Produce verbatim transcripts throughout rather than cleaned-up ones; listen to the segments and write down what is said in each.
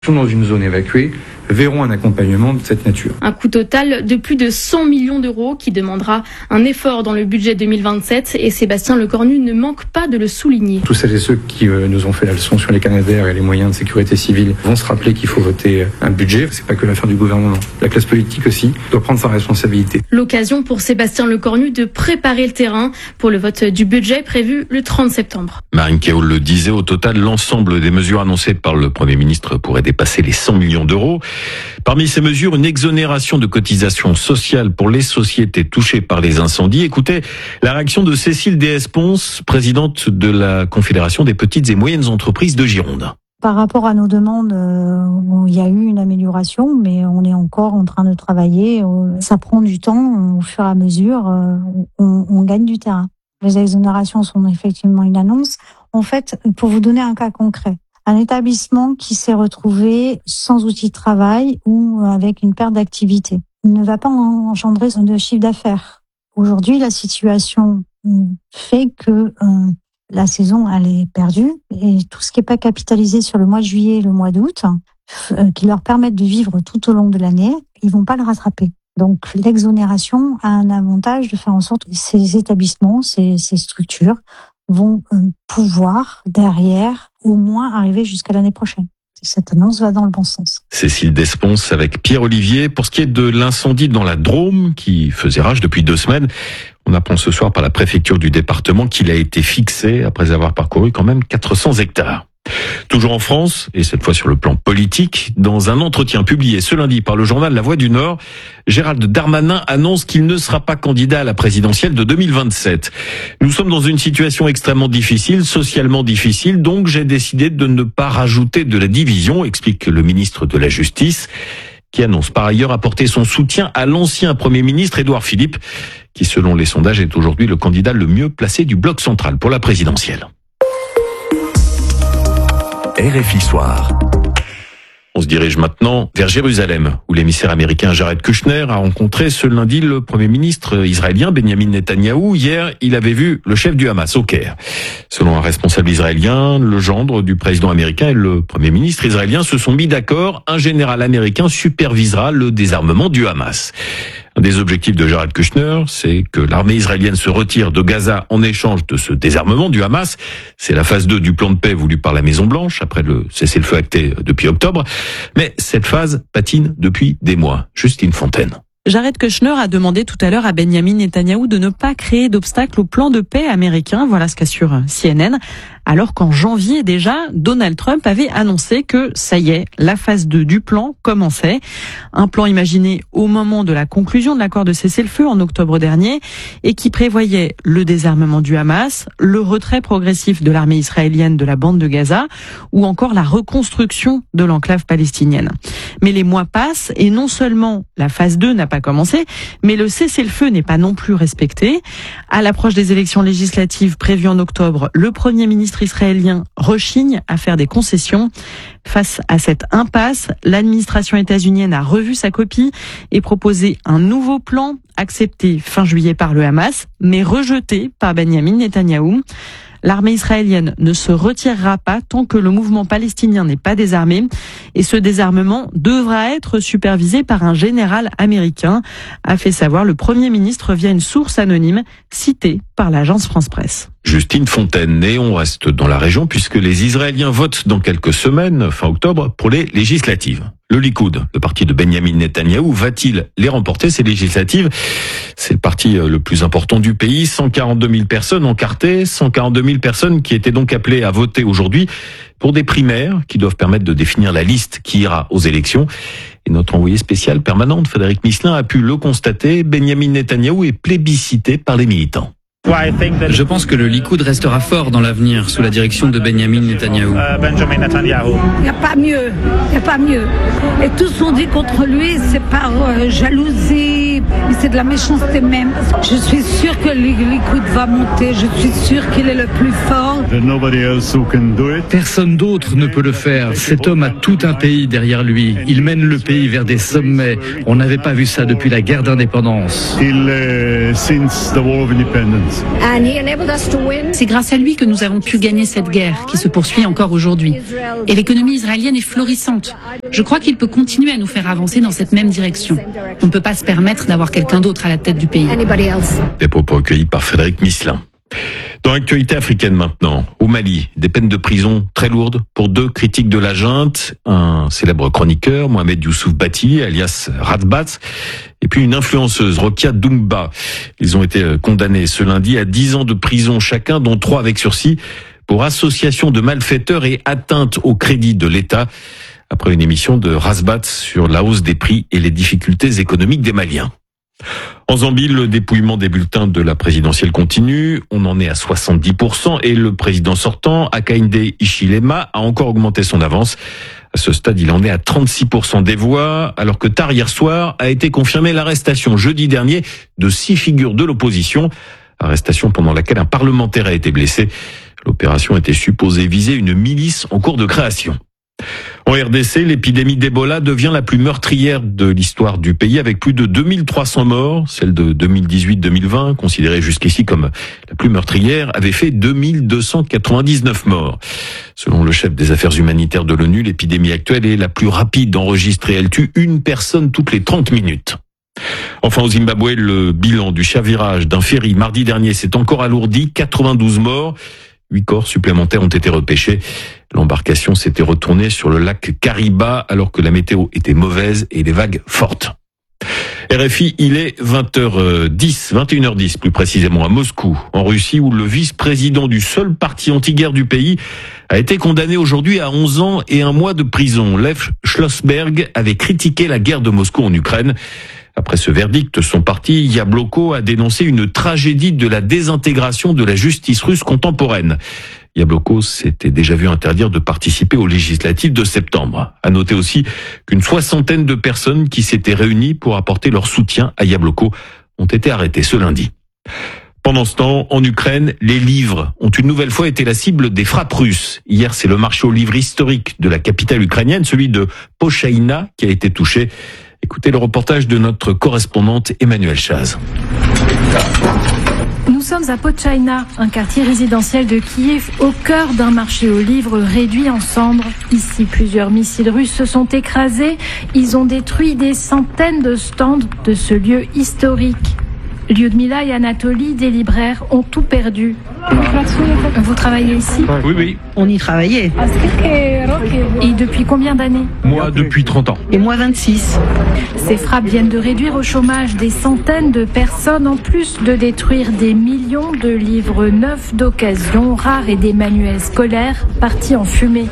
dans une zone évacuée verront un accompagnement de cette nature. Un coût total de plus de cent millions d'euros qui demandera un effort dans le budget deux mille vingt-sept et Sébastien Lecornu ne manque pas de le souligner. Tous celles et ceux qui euh, nous ont fait la leçon sur les Canadair et les moyens de sécurité civile vont se rappeler qu'il faut voter un budget. C'est pas que l'affaire du gouvernement. La classe politique aussi doit prendre sa responsabilité. L'occasion pour Sébastien Lecornu de préparer le terrain pour le vote du budget prévu le trente septembre. Marine Keoul le disait, au total, l'ensemble des mesures annoncées par le Premier ministre pourrait dépasser les cent millions d'euros. Parmi ces mesures, une exonération de cotisations sociales pour les sociétés touchées par les incendies. Écoutez la réaction de Cécile Déès-Pons, présidente de la Confédération des petites et moyennes entreprises de Gironde. Par rapport à nos demandes, euh, il y a eu une amélioration, mais on est encore en train de travailler. Ça prend du temps, au fur et à mesure, euh, on, on gagne du terrain. Les exonérations sont effectivement une annonce. En fait, pour vous donner un cas concret, un établissement qui s'est retrouvé sans outil de travail ou avec une perte d'activité ne va pas engendrer de chiffre d'affaires. Aujourd'hui, la situation fait que euh, la saison elle est perdue et tout ce qui n'est pas capitalisé sur le mois de juillet et le mois d'août, euh, qui leur permettent de vivre tout au long de l'année, ils vont pas le rattraper. Donc l'exonération a un avantage de faire en sorte que ces établissements, ces, ces structures vont euh, pouvoir derrière au moins arriver jusqu'à l'année prochaine. Cette annonce va dans le bon sens. Cécile Déès-Pons avec Pierre-Olivier. Pour ce qui est de l'incendie dans la Drôme qui faisait rage depuis deux semaines, on apprend ce soir par la préfecture du département qu'il a été fixé après avoir parcouru quand même quatre cents hectares. Toujours en France, et cette fois sur le plan politique, dans un entretien publié ce lundi par le journal La Voix du Nord, Gérald Darmanin annonce qu'il ne sera pas candidat à la présidentielle de deux mille vingt-sept. Nous sommes dans une situation extrêmement difficile, socialement difficile, donc j'ai décidé de ne pas rajouter de la division, explique le ministre de la Justice, qui annonce par ailleurs apporter son soutien à l'ancien Premier ministre Édouard Philippe, qui selon les sondages est aujourd'hui le candidat le mieux placé du bloc central pour la présidentielle. R F I Soir. On se dirige maintenant vers Jérusalem, où l'émissaire américain Jared Kushner a rencontré ce lundi le Premier ministre israélien Benjamin Netanyahou. Hier, il avait vu le chef du Hamas au Caire. Selon un responsable israélien, le gendre du président américain et le Premier ministre israélien se sont mis d'accord. Un général américain supervisera le désarmement du Hamas. Un des objectifs de Jared Kushner, c'est que l'armée israélienne se retire de Gaza en échange de ce désarmement du Hamas. C'est la phase deux du plan de paix voulu par la Maison-Blanche, après le cessez-le-feu acté depuis octobre. Mais cette phase patine depuis des mois. Justine Fontaine. Jared Kushner a demandé tout à l'heure à Benjamin Netanyahou de ne pas créer d'obstacles au plan de paix américain, voilà ce qu'assure C N N, alors qu'en janvier déjà, Donald Trump avait annoncé que, ça y est, la phase deux du plan commençait. Un plan imaginé au moment de la conclusion de l'accord de cessez-le-feu en octobre dernier et qui prévoyait le désarmement du Hamas, le retrait progressif de l'armée israélienne de la bande de Gaza ou encore la reconstruction de l'enclave palestinienne. Mais les mois passent et non seulement la phase deux n'a pas commencé, mais le cessez-le-feu n'est pas non plus respecté. À l'approche des élections législatives prévues en octobre, le Premier ministre israélien rechigne à faire des concessions. Face à cette impasse, l'administration états-unienne a revu sa copie et proposé un nouveau plan accepté fin juillet par le Hamas, mais rejeté par Benjamin Netanyahou. L'armée israélienne ne se retirera pas tant que le mouvement palestinien n'est pas désarmé. Et ce désarmement devra être supervisé par un général américain, a fait savoir le Premier ministre via une source anonyme citée par l'agence France-Presse. Justine Fontaine, et on reste dans la région puisque les Israéliens votent dans quelques semaines, fin octobre, pour les législatives. Le Likoud, le parti de Benjamin Netanyahou, va-t-il les remporter, ces législatives? C'est le parti le plus important du pays, cent quarante-deux mille personnes encartées, cent quarante-deux mille personnes qui étaient donc appelées à voter aujourd'hui pour des primaires qui doivent permettre de définir la liste qui ira aux élections. Et notre envoyé spécial permanent, Frédéric Misselin, a pu le constater, Benjamin Netanyahou est plébiscité par les militants. Je pense que le Likoud restera fort dans l'avenir sous la direction de Benjamin Netanyahou. Il n'y a pas mieux, il n'y a pas mieux. Et tous sont dit contre lui, c'est par euh, jalousie, c'est de la méchanceté même. Je suis sûr que le Likoud va monter, je suis sûr qu'il est le plus fort. Personne d'autre ne peut le faire. Cet homme a tout un pays derrière lui. Il mène le pays vers des sommets. On n'avait pas vu ça depuis la guerre d'indépendance. C'est grâce à lui que nous avons pu gagner cette guerre, qui se poursuit encore aujourd'hui. Et l'économie israélienne est florissante. Je crois qu'il peut continuer à nous faire avancer dans cette même direction. On ne peut pas se permettre d'avoir quelqu'un d'autre à la tête du pays. Des propos recueillis par Frédéric Misselin. Dans l'actualité africaine maintenant, au Mali, des peines de prison très lourdes pour deux critiques de la junte, un célèbre chroniqueur, Mohamed Youssouf Bati, alias Radbat, et puis une influenceuse, Rokia Doumba. Ils ont été condamnés ce lundi à dix ans de prison chacun, dont trois avec sursis, pour association de malfaiteurs et atteinte au crédit de l'État, après une émission de Razbat sur la hausse des prix et les difficultés économiques des Maliens. En Zambie, le dépouillement des bulletins de la présidentielle continue. On en est à soixante-dix pour cent et le président sortant, Hakainde Hichilema, a encore augmenté son avance. À ce stade, il en est à trente-six pour cent des voix, alors que tard hier soir a été confirmée l'arrestation jeudi dernier de six figures de l'opposition. Arrestation pendant laquelle un parlementaire a été blessé. L'opération était supposée viser une milice en cours de création. En R D C, l'épidémie d'Ebola devient la plus meurtrière de l'histoire du pays avec plus de deux mille trois cents morts. Celle de deux mille dix-huit deux mille vingt, considérée jusqu'ici comme la plus meurtrière, avait fait deux mille deux cent quatre-vingt-dix-neuf morts. Selon le chef des affaires humanitaires de l'ONU, l'épidémie actuelle est la plus rapide enregistrée. Elle tue une personne toutes les trente minutes. Enfin, au Zimbabwe, le bilan du chavirage d'un ferry mardi dernier s'est encore alourdi, quatre-vingt-douze morts. Huit corps supplémentaires ont été repêchés. L'embarcation s'était retournée sur le lac Kariba alors que la météo était mauvaise et les vagues fortes. R F I, il est vingt heures dix, vingt et une heures dix plus précisément à Moscou, en Russie, où le vice-président du seul parti anti-guerre du pays a été condamné aujourd'hui à onze ans et un mois de prison. Lev Schlossberg avait critiqué la guerre de Moscou en Ukraine. Après ce verdict, son parti, Yabloko, a dénoncé une tragédie de la désintégration de la justice russe contemporaine. Yabloko s'était déjà vu interdire de participer aux législatives de septembre. À noter aussi qu'une soixantaine de personnes qui s'étaient réunies pour apporter leur soutien à Yabloko ont été arrêtées ce lundi. Pendant ce temps, en Ukraine, les livres ont une nouvelle fois été la cible des frappes russes. Hier, c'est le marché aux livres historique de la capitale ukrainienne, celui de Pochaïna, qui a été touché. Écoutez le reportage de notre correspondante Emmanuelle Chaz. Nous sommes à Pochaïna, un quartier résidentiel de Kiev, au cœur d'un marché aux livres réduit en cendres. Ici, plusieurs missiles russes se sont écrasés. Ils ont détruit des centaines de stands de ce lieu historique. Lyudmila et Anatoly, des libraires, ont tout perdu. Vous travaillez ici ? Oui, oui. On y travaillait. Et depuis combien d'années ? Moi, depuis trente ans. Et moi, vingt-six. Ces frappes viennent de réduire au chômage des centaines de personnes, en plus de détruire des millions de livres neufs d'occasion, rares et des manuels scolaires partis en fumée.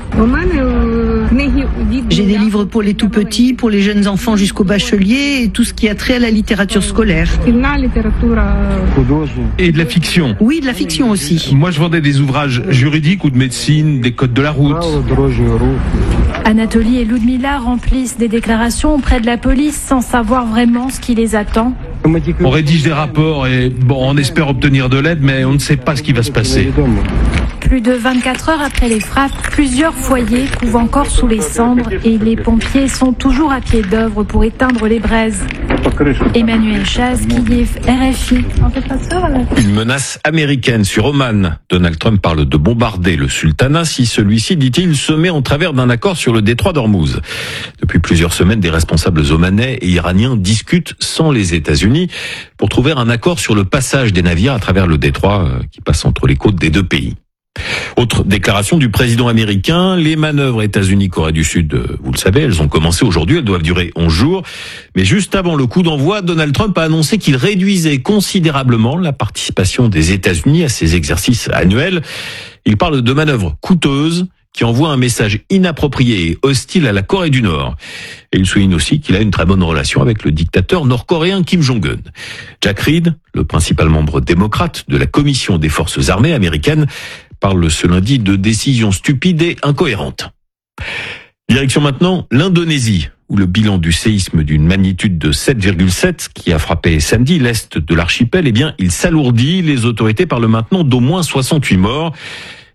J'ai des livres pour les tout petits, pour les jeunes enfants jusqu'au bachelier et tout ce qui a trait à la littérature scolaire. Et de la fiction. Oui, de la fiction aussi. Moi, je vendais des ouvrages juridiques ou de médecine, des codes de la route. Anatoly et Lyudmila remplissent des déclarations auprès de la police sans savoir vraiment ce qui les attend. On rédige des rapports et bon, on espère obtenir de l'aide, mais on ne sait pas ce qui va se passer. Plus de vingt-quatre heures après les frappes, plusieurs foyers couvent encore sous les cendres et les pompiers sont toujours à pied d'œuvre pour éteindre les braises. Emmanuelle Chaz, Kiev, R F I. Une menace américaine sur Oman. Donald Trump parle de bombarder le sultanat si celui-ci, dit-il, se met en travers d'un accord sur le détroit d'Ormuz. Depuis plusieurs semaines, des responsables omanais et iraniens discutent sans les États-Unis pour trouver un accord sur le passage des navires à travers le détroit qui passe entre les côtes des deux pays. Autre déclaration du président américain, les manœuvres États-Unis-Corée du Sud, vous le savez, elles ont commencé aujourd'hui, elles doivent durer onze jours. Mais juste avant le coup d'envoi, Donald Trump a annoncé qu'il réduisait considérablement la participation des États-Unis à ces exercices annuels. Il parle de manœuvres coûteuses qui envoient un message inapproprié et hostile à la Corée du Nord. Et il souligne aussi qu'il a une très bonne relation avec le dictateur nord-coréen Kim Jong-un. Jack Reed, le principal membre démocrate de la Commission des forces armées américaines, parle ce lundi de décisions stupides et incohérentes. Direction maintenant l'Indonésie, où le bilan du séisme d'une magnitude de sept virgule sept qui a frappé samedi l'est de l'archipel, eh bien, il s'alourdit. Les autorités parlent maintenant d'au moins soixante-huit morts.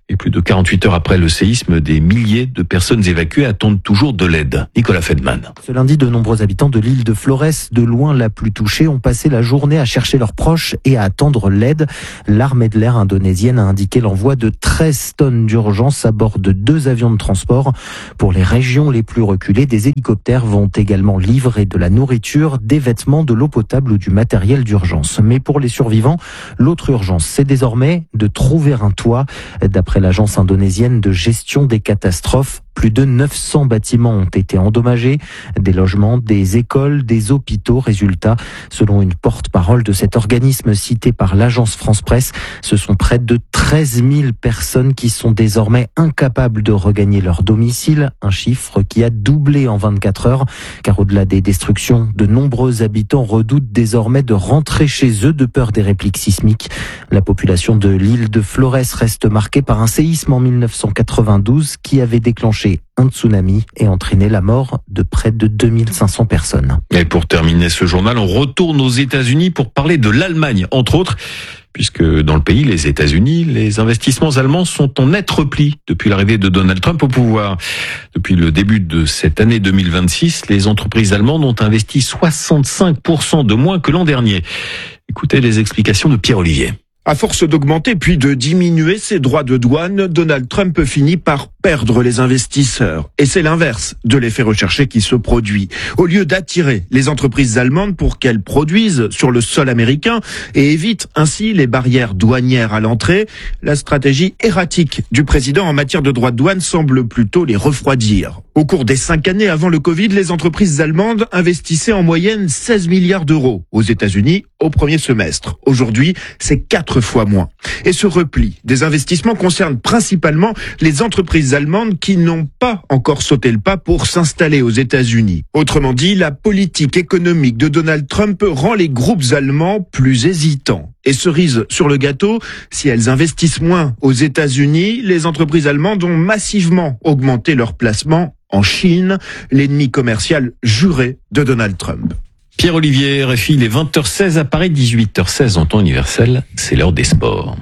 Et plus de quarante-huit heures après le séisme, des milliers de personnes évacuées attendent toujours de l'aide. Nicolas Feldman. Ce lundi, de nombreux habitants de l'île de Flores, de loin la plus touchée, ont passé la journée à chercher leurs proches et à attendre l'aide. L'armée de l'air indonésienne a indiqué l'envoi de treize tonnes d'urgence à bord de deux avions de transport. Pour les régions les plus reculées, des hélicoptères vont également livrer de la nourriture, des vêtements, de l'eau potable ou du matériel d'urgence. Mais pour les survivants, l'autre urgence, c'est désormais de trouver un toit. D'après l'agence indonésienne de gestion des catastrophes, plus de neuf cents bâtiments ont été endommagés, des logements, des écoles, des hôpitaux. Résultat, selon une porte-parole de cet organisme cité par l'agence France Presse, ce sont près de treize mille personnes qui sont désormais incapables de regagner leur domicile, un chiffre qui a doublé en vingt-quatre heures, car au-delà des destructions, de nombreux habitants redoutent désormais de rentrer chez eux de peur des répliques sismiques. La population de l'île de Flores reste marquée par un séisme en mille neuf cent quatre-vingt-douze qui avait déclenché un tsunami et entraîné la mort de près de deux mille cinq cents personnes. Et pour terminer ce journal, on retourne aux États-Unis pour parler de l'Allemagne, entre autres, puisque dans le pays, les États-Unis, les investissements allemands sont en net repli depuis l'arrivée de Donald Trump au pouvoir. Depuis le début de cette année deux mille vingt-six, les entreprises allemandes ont investi soixante-cinq pour cent de moins que l'an dernier. Écoutez les explications de Pierre Olivier. À force d'augmenter puis de diminuer ses droits de douane, Donald Trump finit par perdre les investisseurs. Et c'est l'inverse de l'effet recherché qui se produit. Au lieu d'attirer les entreprises allemandes pour qu'elles produisent sur le sol américain et évitent ainsi les barrières douanières à l'entrée, la stratégie erratique du président en matière de droits de douane semble plutôt les refroidir. Au cours des cinq années avant le Covid, les entreprises allemandes investissaient en moyenne seize milliards d'euros aux États-Unis au premier semestre. Aujourd'hui, c'est quatre fois moins. Et ce repli des investissements concerne principalement les entreprises allemandes qui n'ont pas encore sauté le pas pour s'installer aux États-Unis. Autrement dit, la politique économique de Donald Trump rend les groupes allemands plus hésitants. Et cerise sur le gâteau, si elles investissent moins aux États-Unis, les entreprises allemandes ont massivement augmenté leur placement en Chine, l'ennemi commercial juré de Donald Trump. Pierre Olivier, R F I, il est vingt heures seize à Paris, dix-huit heures seize en temps universel, c'est l'heure des sports.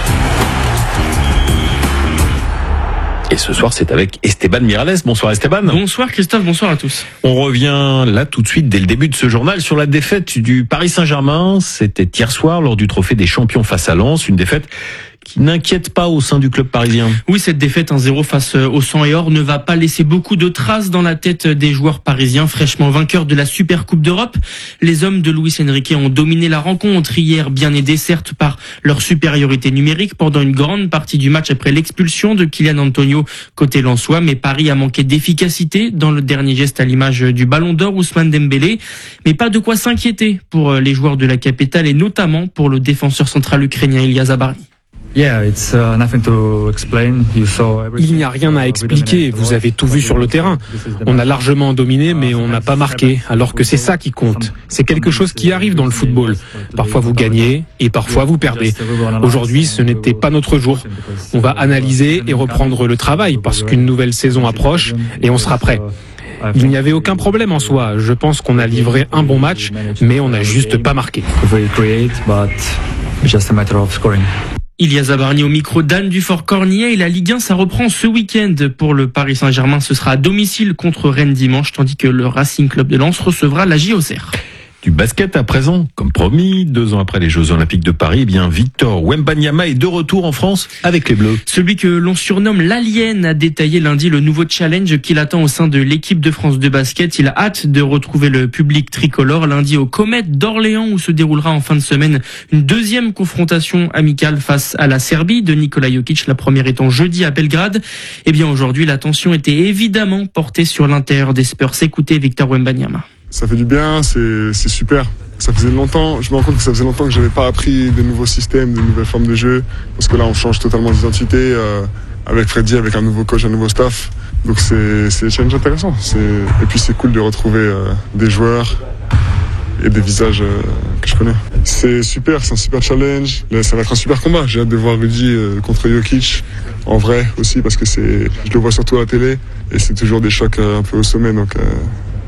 Et ce soir, c'est avec Esteban Miralles. Bonsoir Esteban. Bonsoir Christophe, bonsoir à tous. On revient là tout de suite, dès le début de ce journal, sur la défaite du Paris Saint-Germain. C'était hier soir lors du Trophée des Champions face à Lens, une défaite qui n'inquiète pas au sein du club parisien. Oui, cette défaite un zéro face au sang et or ne va pas laisser beaucoup de traces dans la tête des joueurs parisiens, fraîchement vainqueurs de la Super Coupe d'Europe. Les hommes de Luis Enrique ont dominé la rencontre hier, bien aidés certes par leur supériorité numérique pendant une grande partie du match après l'expulsion de Kylian Antonio côté lensois, mais Paris a manqué d'efficacité dans le dernier geste à l'image du Ballon d'Or Ousmane Dembélé, mais pas de quoi s'inquiéter pour les joueurs de la capitale et notamment pour le défenseur central ukrainien Ilya Zabarny. Il n'y a rien à expliquer, vous avez tout vu sur le terrain. On a largement dominé, mais on n'a pas marqué, alors que c'est ça qui compte. C'est quelque chose qui arrive dans le football. Parfois vous gagnez et parfois vous perdez. Aujourd'hui, ce n'était pas notre jour. On va analyser et reprendre le travail parce qu'une nouvelle saison approche et on sera prêt. Il n'y avait aucun problème en soi. Je pense qu'on a livré un bon match, mais on n'a juste pas marqué. Ilya Zabarny au micro d'Anne Dufort-Cornier et la Ligue un, ça reprend ce week-end pour le Paris Saint-Germain. Ce sera à domicile contre Rennes dimanche, tandis que le Racing Club de Lens recevra la J O C R. Du basket à présent, comme promis, deux ans après les Jeux Olympiques de Paris, eh bien Victor Wembanyama est de retour en France avec les Bleus. Celui que l'on surnomme l'Alien a détaillé lundi le nouveau challenge qu'il attend au sein de l'équipe de France de basket. Il a hâte de retrouver le public tricolore lundi au Comète d'Orléans où se déroulera en fin de semaine une deuxième confrontation amicale face à la Serbie de Nikola Jokic, la première étant jeudi à Belgrade. Eh bien aujourd'hui, l'attention était évidemment portée sur l'intérieur des Spurs. Écoutez Victor Wembanyama. Ça fait du bien, c'est, c'est super. Ça faisait longtemps, je me rends compte que ça faisait longtemps que j'avais pas appris des nouveaux systèmes, des nouvelles formes de jeu. Parce que là, on change totalement d'identité, euh, avec Freddy, avec un nouveau coach, un nouveau staff. Donc c'est, c'est des challenges intéressants. C'est, et puis c'est cool de retrouver euh, des joueurs et des visages euh, que je connais. C'est super, c'est un super challenge. Là, ça va être un super combat. J'ai hâte de voir Rudy euh, contre Jokic. En vrai aussi, parce que c'est, je le vois surtout à la télé. Et c'est toujours des chocs euh, un peu au sommet. Donc, euh,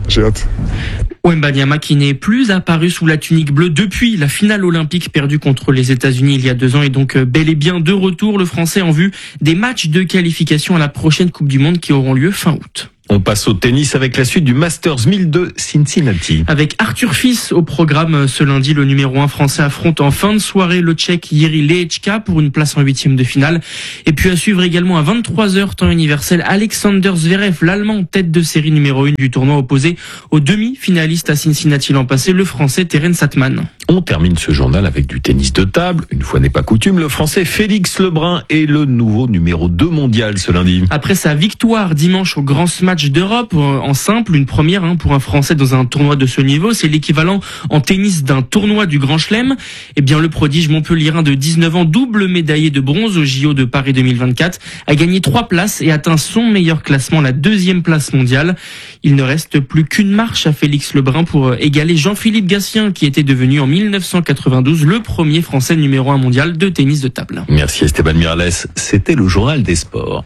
j'ai hâte. Wembanyama qui n'est plus apparu sous la tunique bleue depuis la finale olympique perdue contre les États-Unis il y a deux ans est donc bel et bien de retour, le Français en vue des matchs de qualification à la prochaine Coupe du Monde qui auront lieu fin août. On passe au tennis avec la suite du Masters mille de Cincinnati. Avec Arthur Fils au programme ce lundi, le numéro un français affronte en fin de soirée le Tchèque Jiří Lehečka pour une place en huitième de finale. Et puis à suivre également à vingt-trois heures temps universel, Alexander Zverev, l'Allemand tête de série numéro un du tournoi, opposé au demi-finaliste à Cincinnati l'an passé, le français Terence Atman. On termine ce journal avec du tennis de table. Une fois n'est pas coutume, le français Félix Lebrun est le nouveau numéro deux mondial ce lundi. Après sa victoire dimanche au Grand Smash d'Europe en simple, une première hein, pour un Français dans un tournoi de ce niveau, c'est l'équivalent en tennis d'un tournoi du Grand Chelem. Eh bien, le prodige montpelliérain de dix-neuf ans, double médaillé de bronze au J O de Paris deux mille vingt-quatre, a gagné trois places et atteint son meilleur classement, la deuxième place mondiale. Il ne reste plus qu'une marche à Félix Lebrun pour égaler Jean-Philippe Gatien, qui était devenu en mille neuf cent quatre-vingt-douze le premier Français numéro un mondial de tennis de table. Merci Esteban Miralles, c'était le journal des sports.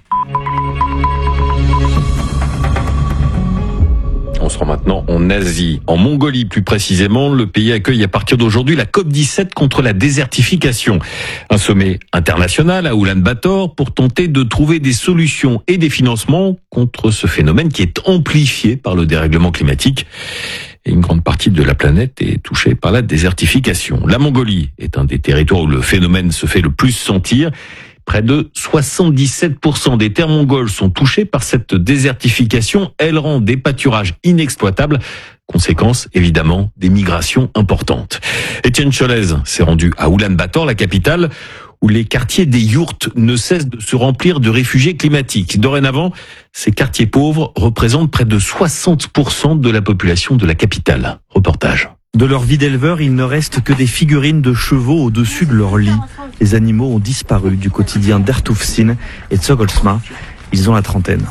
On se rend maintenant en Asie, en Mongolie plus précisément. Le pays accueille à partir d'aujourd'hui la COP dix-sept contre la désertification. Un sommet international à Oulan-Bator pour tenter de trouver des solutions et des financements contre ce phénomène qui est amplifié par le dérèglement climatique. Et une grande partie de la planète est touchée par la désertification. La Mongolie est un des territoires où le phénomène se fait le plus sentir. Près de soixante-dix-sept pour cent des terres mongoles sont touchées par cette désertification. Elle rend des pâturages inexploitables. Conséquence, évidemment, des migrations importantes. Étienne Cholez s'est rendu à Oulan-Bator, la capitale, où les quartiers des yourtes ne cessent de se remplir de réfugiés climatiques. Dorénavant, ces quartiers pauvres représentent près de soixante pour cent de la population de la capitale. Reportage. De leur vie d'éleveur, il ne reste que des figurines de chevaux au-dessus de leur lit. Les animaux ont disparu du quotidien d'Ertufsin et Tsogolsma. Ils ont la trentaine.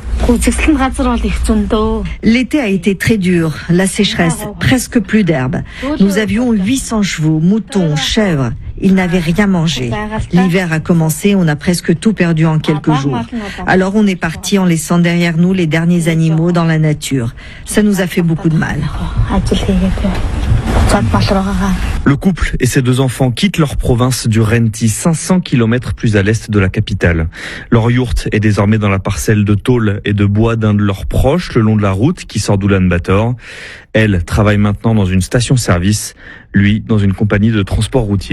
L'été a été très dur, la sécheresse, presque plus d'herbe. Nous avions huit cents chevaux, moutons, chèvres. Ils n'avaient rien mangé. L'hiver a commencé, on a presque tout perdu en quelques jours. Alors on est parti en laissant derrière nous les derniers animaux dans la nature. Ça nous a fait beaucoup de mal. Le couple et ses deux enfants quittent leur province du Renti, cinq cents kilomètres plus à l'est de la capitale. Leur yourte est désormais dans la parcelle de tôle et de bois d'un de leurs proches le long de la route qui sort d'Oulan-Bator. Elle travaille maintenant dans une station-service, lui dans une compagnie de transport routier.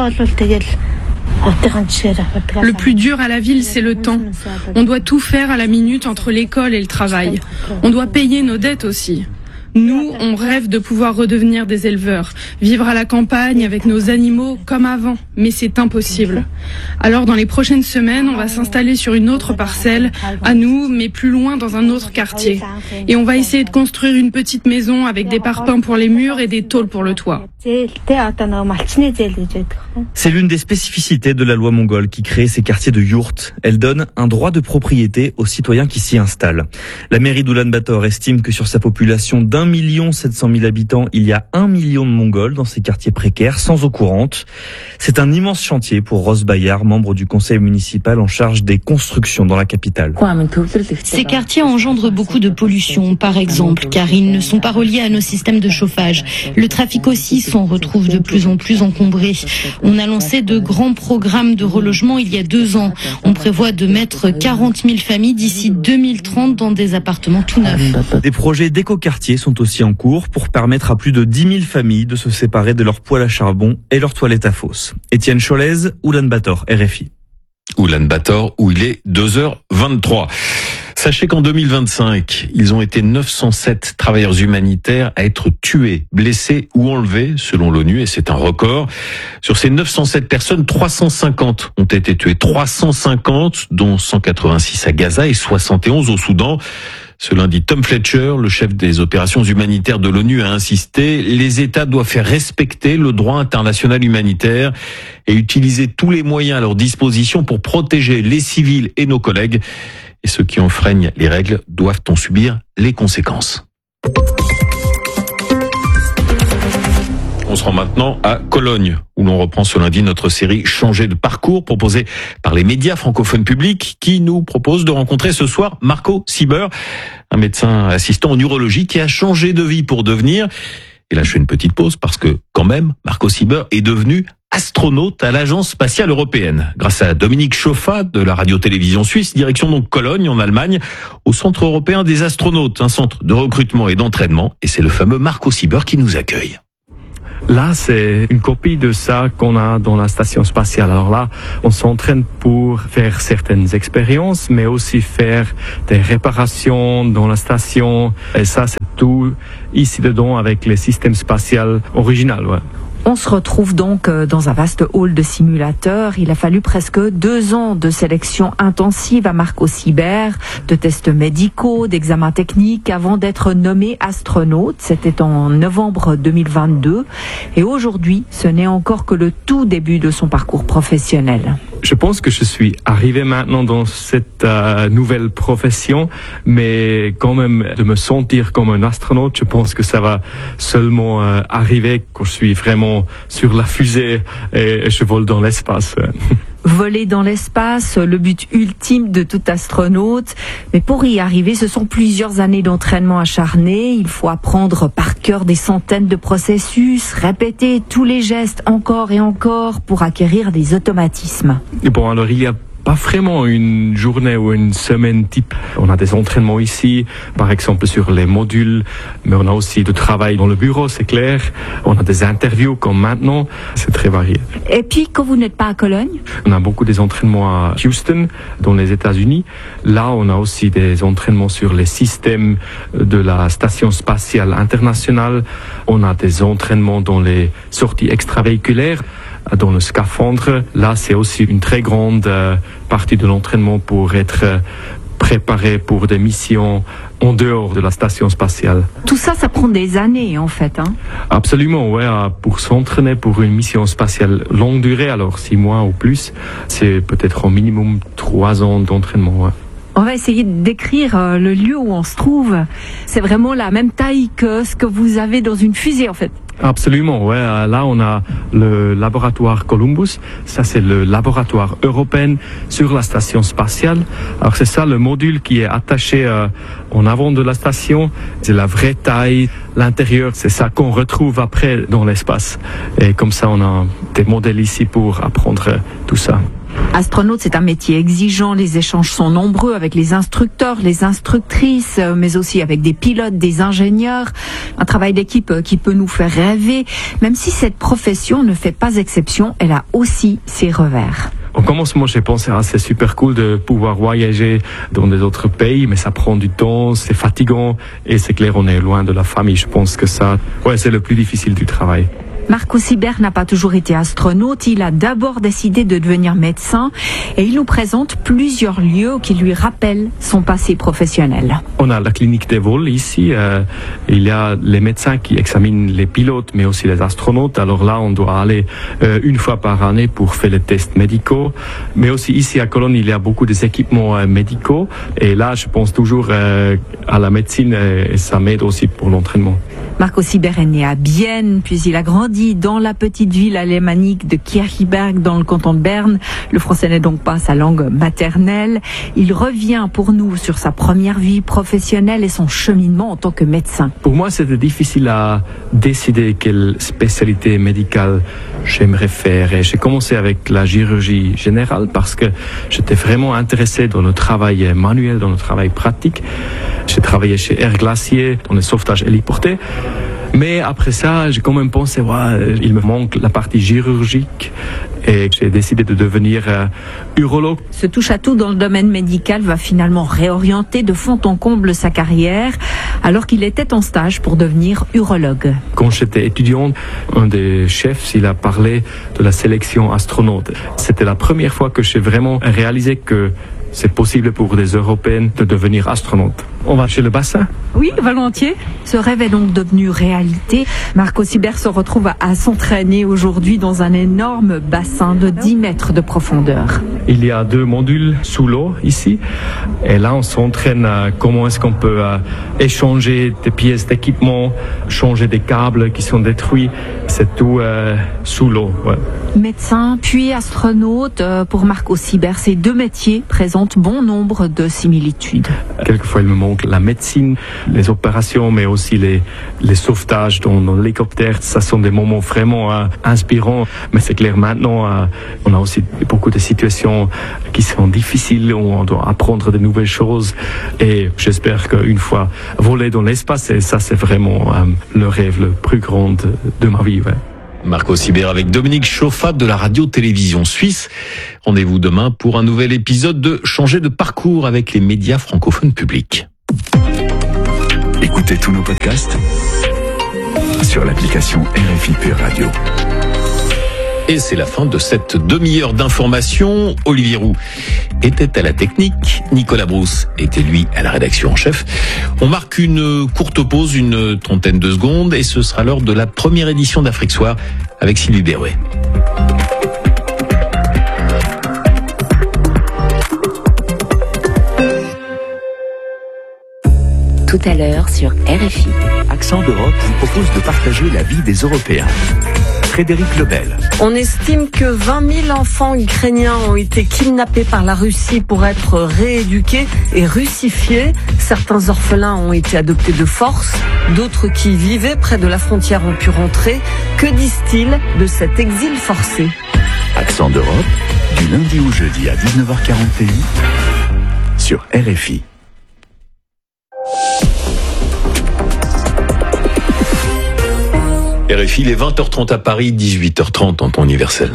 Le plus dur à la ville, c'est le temps. On doit tout faire à la minute entre l'école et le travail. On doit payer nos dettes aussi. Nous, on rêve de pouvoir redevenir des éleveurs, vivre à la campagne avec nos animaux comme avant, mais c'est impossible. Alors dans les prochaines semaines, on va s'installer sur une autre parcelle, à nous, mais plus loin dans un autre quartier. Et on va essayer de construire une petite maison avec des parpaings pour les murs et des tôles pour le toit. C'est l'une des spécificités de la loi mongole qui crée ces quartiers de yourtes. Elle donne un droit de propriété aux citoyens qui s'y installent. La mairie d'Oulan-Bator estime que sur sa population d'un million sept cent mille habitants, il y a un million de Mongols dans ces quartiers précaires, sans eau courante. C'est un immense chantier pour Rose Bayard, membre du conseil municipal en charge des constructions dans la capitale. Ces quartiers engendrent beaucoup de pollution, par exemple, car ils ne sont pas reliés à nos systèmes de chauffage. Le trafic aussi s'en retrouve de plus en plus encombré. On a lancé de grands programmes de relogement il y a deux ans. On prévoit de mettre quarante mille familles d'ici deux mille trente dans des appartements tout neufs. Des projets d'éco-quartiers sont aussi en cours pour permettre à plus de dix mille familles de se séparer de leur poêle à charbon et leur toilette à fosse. Étienne Cholez, Oulan-Bator, R F I. Oulan-Bator, où il est deux heures vingt-trois. Sachez qu'en deux mille vingt-cinq, ils ont été neuf cent sept travailleurs humanitaires à être tués, blessés ou enlevés, selon l'ONU, et c'est un record. Sur ces neuf cent sept personnes, trois cent cinquante ont été tués. trois cent cinquante, dont cent quatre-vingt-six à Gaza et soixante et onze au Soudan. Ce lundi, Tom Fletcher, le chef des opérations humanitaires de l'ONU, a insisté. Les États doivent faire respecter le droit international humanitaire et utiliser tous les moyens à leur disposition pour protéger les civils et nos collègues. Et ceux qui enfreignent les règles doivent en subir les conséquences. On se rend maintenant à Cologne, où l'on reprend ce lundi notre série Changer de parcours, proposée par les médias francophones publics, qui nous propose de rencontrer ce soir Marco Sieber, un médecin assistant en urologie qui a changé de vie pour devenir... Et là, je fais une petite pause parce que, quand même, Marco Sieber est devenu astronaute à l'Agence spatiale européenne. Grâce à Dominique Chauffa de la radio-télévision suisse, direction donc Cologne, en Allemagne, au Centre européen des astronautes, un centre de recrutement et d'entraînement. Et c'est le fameux Marco Sieber qui nous accueille. Là, c'est une copie de ça qu'on a dans la station spatiale. Alors là, on s'entraîne pour faire certaines expériences, mais aussi faire des réparations dans la station. Et ça, c'est tout ici dedans avec les systèmes spatials originaux. Ouais. On se retrouve donc dans un vaste hall de simulateurs. Il a fallu presque deux ans de sélection intensive à Marco Sieber, de tests médicaux, d'examens techniques avant d'être nommé astronaute. C'était en novembre deux mille vingt-deux. Et aujourd'hui, ce n'est encore que le tout début de son parcours professionnel. Je pense que je suis arrivé maintenant dans cette euh, nouvelle profession, mais quand même de me sentir comme un astronaute, je pense que ça va seulement euh, arriver quand je suis vraiment sur la fusée et je vole dans l'espace. Voler dans l'espace, le but ultime de tout astronaute. Mais pour y arriver, ce sont plusieurs années d'entraînement acharné. Il faut apprendre par cœur des centaines de processus, répéter tous les gestes encore et encore pour acquérir des automatismes. Bon, alors il y a pas vraiment une journée ou une semaine type. On a des entraînements ici, par exemple sur les modules, mais on a aussi du travail dans le bureau, c'est clair. On a des interviews comme maintenant, c'est très varié. Et puis, quand vous n'êtes pas à Cologne? On a beaucoup des entraînements à Houston, dans les États-Unis. Là, on a aussi des entraînements sur les systèmes de la Station spatiale internationale. On a des entraînements dans les sorties extravéhiculaires, dans le scaphandre. Là, c'est aussi une très grande euh, partie de l'entraînement pour être euh, préparé pour des missions en dehors de la station spatiale. Tout ça, ça prend des années, en fait, hein? Absolument, ouais. Pour s'entraîner pour une mission spatiale longue durée, alors six mois ou plus, c'est peut-être au minimum trois ans d'entraînement, ouais. On va essayer de décrire le lieu où on se trouve. C'est vraiment la même taille que ce que vous avez dans une fusée, en fait. Absolument, ouais. Là, on a le laboratoire Columbus. Ça, c'est le laboratoire européen sur la station spatiale. Alors, c'est ça, le module qui est attaché euh, en avant de la station. C'est la vraie taille. L'intérieur, c'est ça qu'on retrouve après dans l'espace. Et comme ça, on a des modèles ici pour apprendre tout ça. Astronaute, c'est un métier exigeant. Les échanges sont nombreux avec les instructeurs, les instructrices, mais aussi avec des pilotes, des ingénieurs. Un travail d'équipe qui peut nous faire rêver. Même si cette profession ne fait pas exception, elle a aussi ses revers. Au commencement, j'ai pensé, ah, c'est super cool de pouvoir voyager dans des autres pays, mais ça prend du temps, c'est fatigant, et c'est clair, on est loin de la famille. Je pense que ça, ouais, c'est le plus difficile du travail. Marco Sieber n'a pas toujours été astronaute, il a d'abord décidé de devenir médecin et il nous présente plusieurs lieux qui lui rappellent son passé professionnel. On a la clinique des vols ici, euh, il y a les médecins qui examinent les pilotes mais aussi les astronautes, alors là on doit aller euh, une fois par année pour faire les tests médicaux, mais aussi ici à Cologne il y a beaucoup des équipements euh, médicaux et là je pense toujours euh, à la médecine euh, et ça m'aide aussi pour l'entraînement. Marco Sieber est né à Bienne, puis il a grandi dans la petite ville alémanique de Kirchberg, dans le canton de Berne. Le français n'est donc pas sa langue maternelle. Il revient pour nous sur sa première vie professionnelle et son cheminement en tant que médecin. Pour moi, c'était difficile à décider quelle spécialité médicale j'aimerais faire. Et j'ai commencé avec la chirurgie générale parce que j'étais vraiment intéressé dans le travail manuel, dans le travail pratique. J'ai travaillé chez Air Glacier, dans le sauvetage héliporté. Mais après ça, j'ai quand même pensé, ouais, il me manque la partie chirurgique et j'ai décidé de devenir euh, urologue. Ce touche-à-tout dans le domaine médical va finalement réorienter de fond en comble sa carrière alors qu'il était en stage pour devenir urologue. Quand j'étais étudiant, un des chefs, il a parlé de la sélection astronaute. C'était la première fois que j'ai vraiment réalisé que c'est possible pour des Européens de devenir astronautes. On va chez le bassin? Oui, volontiers. Ce rêve est donc devenu réalité. Marco Sibert se retrouve à, à s'entraîner aujourd'hui dans un énorme bassin de dix mètres de profondeur. Il y a deux modules sous l'eau ici. Et là, on s'entraîne à comment est-ce qu'on peut euh, échanger des pièces d'équipement, changer des câbles qui sont détruits. C'est tout euh, sous l'eau. Ouais. Médecin puis astronaute, euh, pour Marco Sibert, ces deux métiers présentent bon nombre de similitudes. Quelquefois, il me manque la médecine, les opérations, mais aussi les, les sauvetages dans, dans l'hélicoptère. Ça sont des moments vraiment euh, inspirants. Mais c'est clair, maintenant, euh, on a aussi beaucoup de situations qui sont difficiles, où on doit apprendre de nouvelles choses. Et j'espère qu'une fois voler dans l'espace, et ça, c'est vraiment euh, le rêve le plus grand de, de ma vie. Ouais. Marco Sibert avec Dominique Chauffa de la radio-télévision suisse. Rendez-vous demain pour un nouvel épisode de Changer de parcours avec les médias francophones publics. Écoutez tous nos podcasts sur l'application R F I Pure Radio. Et c'est la fin de cette demi-heure d'information. Olivier Roux était à la technique, Nicolas Brousse était lui à la rédaction en chef. On marque une courte pause, une trentaine de secondes, et ce sera l'heure de la première édition d'Afrique Soir avec Sylvie Berruet. Tout à l'heure sur R F I. Accent d'Europe vous propose de partager la vie des Européens. Frédéric Lebel. On estime que vingt mille enfants ukrainiens ont été kidnappés par la Russie pour être rééduqués et russifiés. Certains orphelins ont été adoptés de force, d'autres qui vivaient près de la frontière ont pu rentrer. Que disent-ils de cet exil forcé? Accent d'Europe, du lundi au jeudi à dix-neuf heures quarante sur R F I. R F I, il est vingt heures trente à Paris, dix-huit heures trente en temps universel.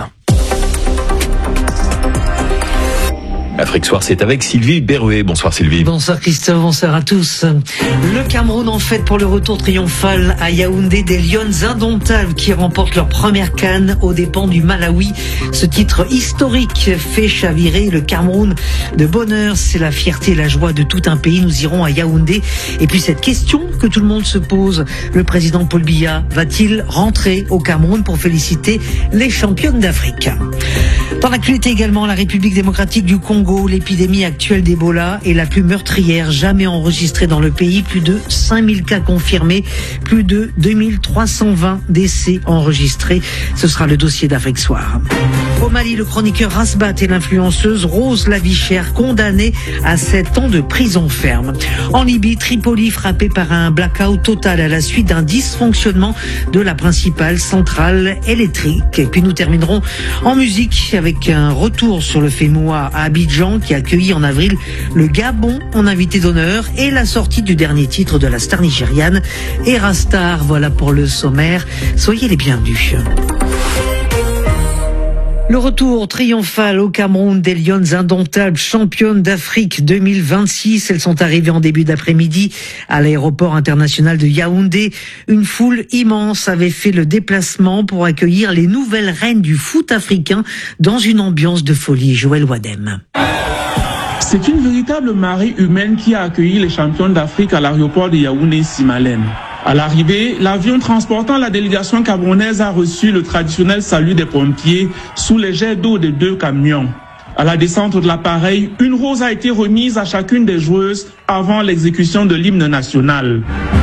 Afrique Soir, c'est avec Sylvie Berruet. Bonsoir Sylvie. Bonsoir Christophe, bonsoir à tous. Le Cameroun en fête pour le retour triomphal à Yaoundé des Lions indomptables qui remportent leur première CAN aux dépens du Malawi. Ce titre historique fait chavirer le Cameroun de bonheur. C'est la fierté et la joie de tout un pays. Nous irons à Yaoundé. Et puis cette question que tout le monde se pose, le président Paul Biya va-t-il rentrer au Cameroun pour féliciter les championnes d'Afrique? Dans l'actualité également, la République démocratique du Congo, l'épidémie actuelle d'Ebola est la plus meurtrière jamais enregistrée dans le pays. Plus de cinq mille cas confirmés, plus de deux mille trois cent vingt décès enregistrés. Ce sera le dossier d'Afrique Soir. Au Mali, le chroniqueur Rasbat et l'influenceuse Rose Lavichère condamnés à sept ans de prison ferme. En Libye, Tripoli frappé par un blackout total à la suite d'un dysfonctionnement de la principale centrale électrique. Et puis nous terminerons en musique avec un retour sur le Fémois à Abidjan qui a accueilli en avril le Gabon en invité d'honneur et la sortie du dernier titre de la star nigériane Erastar. Voilà pour le sommaire. Soyez les bienvenus. Le retour triomphal au Cameroun des Lions indomptables, championnes d'Afrique deux mille vingt-six. Elles sont arrivées en début d'après-midi à l'aéroport international de Yaoundé. Une foule immense avait fait le déplacement pour accueillir les nouvelles reines du foot africain dans une ambiance de folie. Joël Wadem. C'est une véritable marée humaine qui a accueilli les championnes d'Afrique à l'aéroport de Yaoundé-Simalène. À l'arrivée, l'avion transportant la délégation camerounaise a reçu le traditionnel salut des pompiers sous les jets d'eau des deux camions. À la descente de l'appareil, une rose a été remise à chacune des joueuses avant l'exécution de l'hymne national.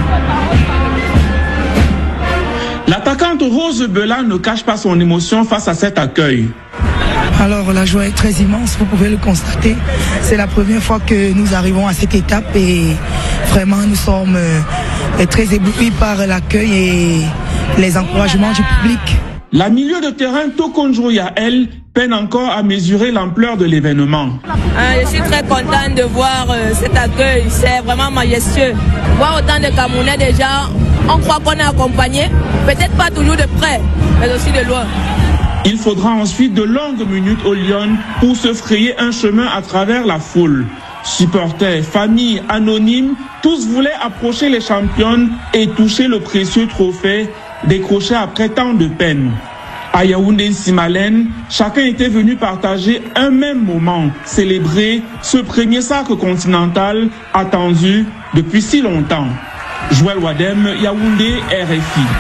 L'attaquante Rose Bela ne cache pas son émotion face à cet accueil. Alors la joie est très immense, vous pouvez le constater. C'est la première fois que nous arrivons à cette étape et vraiment nous sommes très éblouis par l'accueil et les encouragements du public. La milieu de terrain Tokonjo Yael peine encore à mesurer l'ampleur de l'événement. Ah, je suis très contente de voir euh, cet accueil, c'est vraiment majestueux. Voir autant de Camerounais déjà, on croit qu'on est accompagné, peut-être pas toujours de près, mais aussi de loin. Il faudra ensuite de longues minutes au Lyon pour se frayer un chemin à travers la foule. Supporters, familles, anonymes, tous voulaient approcher les championnes et toucher le précieux trophée décroché après tant de peine. À Yaoundé-Simalène, chacun était venu partager un même moment, célébrer ce premier sacre continental attendu depuis si longtemps. Joël Wadem, Yaoundé, R F I.